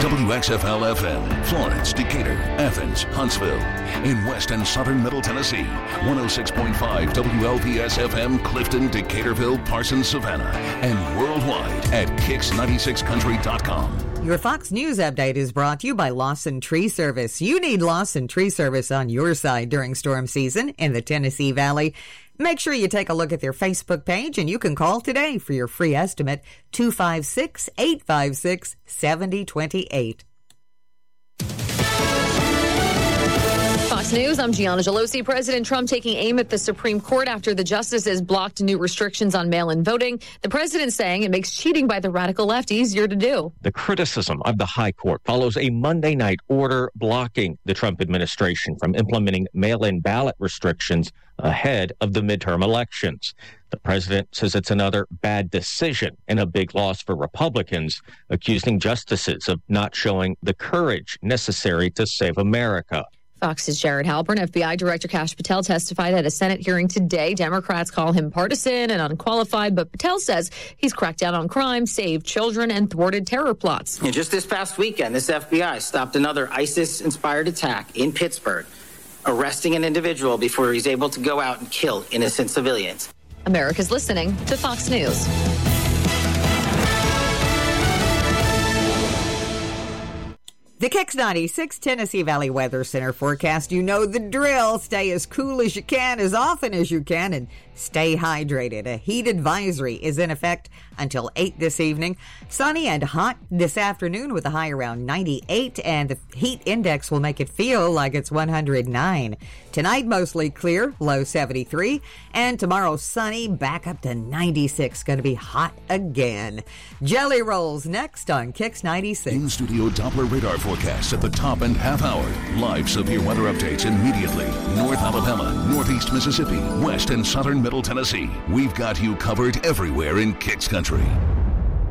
WXFL FM, Florence, Decatur, Athens, Huntsville. In West and Southern Middle Tennessee, 106.5 WLPS FM, Clifton, Decaturville, Parsons, Savannah. And worldwide at Kicks96country.com. Your Fox News update is brought to you by Lawson Tree Service. You need Lawson Tree Service on your side during storm season in the Tennessee Valley. Make sure you take a look at their Facebook page, and you can call today for your free estimate, 256-856-7028. Fox News, I'm Gianna Gelosi. President Trump taking aim at the Supreme Court after the justices blocked new restrictions on mail-in voting. The president saying it makes cheating by the radical left easier to do. The criticism of the high court follows a Monday night order blocking the Trump administration from implementing mail-in ballot restrictions ahead of the midterm elections. The president says it's another bad decision and a big loss for Republicans, accusing justices of not showing the courage necessary to save America. Fox's Jared Halpern. FBI Director Kash Patel testified at a Senate hearing today. Democrats call him partisan and unqualified, but Patel says he's cracked down on crime, saved children, and thwarted terror plots. And just this past weekend, this FBI stopped another ISIS-inspired attack in Pittsburgh, arresting an individual before he's able to go out and kill innocent civilians. America's listening to Fox News. The Kicks 96 Tennessee Valley Weather Center forecast. You know the drill. Stay as cool as you can, as often as you can, and stay hydrated. A heat advisory is in effect until 8 this evening. Sunny and hot this afternoon with a high around 98, and the heat index will make it feel like it's 109. Tonight, mostly clear, low 73, and tomorrow, sunny, back up to 96. Going to be hot again. Jelly Rolls next on Kicks 96. In-studio Doppler radar forecast at the top and half hour. Live severe weather updates immediately. North Alabama, Northeast Mississippi, West and Southern Middle Tennessee. We've got you covered everywhere in Kicks Country.